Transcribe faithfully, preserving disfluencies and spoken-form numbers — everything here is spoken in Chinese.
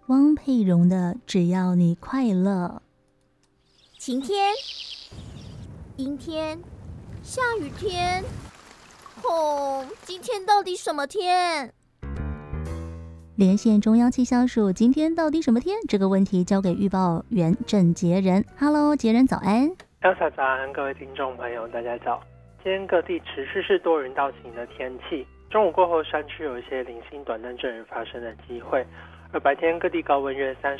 汪佩蓉的《只要你快乐》。 晴天、阴天、下雨天，哦，今天到底什么天？ 连线中央气象署，今天到底什么天？这个问题交给预报员郑杰仁。Hello， 杰仁早安。 Elsa 早安，各位听众朋友，大家早。今天各地持续是多云到晴的天气，中午过后山区有一些零星短暂阵雨发生的机会，而白天各地高温约三十